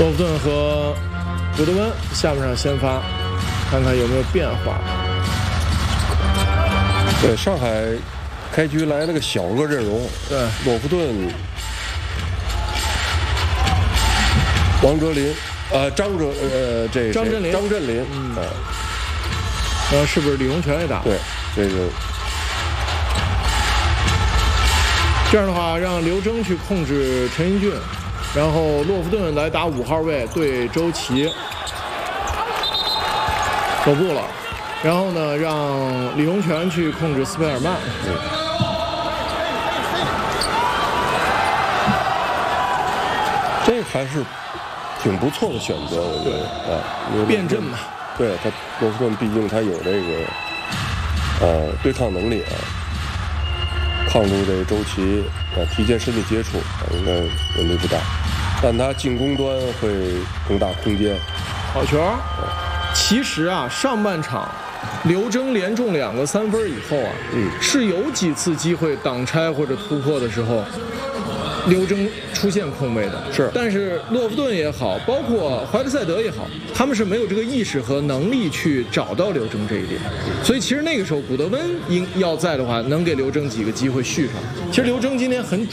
洛夫顿和古德温下半场先发，看看有没有变化。 对，上海开局来了个小个阵容， 对， 洛夫顿、王哲林，张镇麟， 是不是李洪权也打？ 对，这个。 这样的话，让刘铮去控制陈英俊，然后洛夫顿来打5号位对周琦，走步了。然后呢，让李洪权去控制斯佩尔曼。 这个还是挺不错的选择，我觉得啊， 辩证嘛。 对他，洛夫顿毕竟他有这个对抗能力啊。抗住这周琦提前身体接触应该问题不大，但他进攻端会更大空间。 好球！其实啊，上半场刘铮连中2个3分以后啊，是有几次机会挡拆或者突破的时候，刘铮出现空位的。 是，但是洛夫顿也好，包括怀特塞德也好，他们是没有这个意识和能力去找到刘铮这一点。所以其实那个时候古德温要在的话，能给刘铮几个机会续上。其实刘铮今天很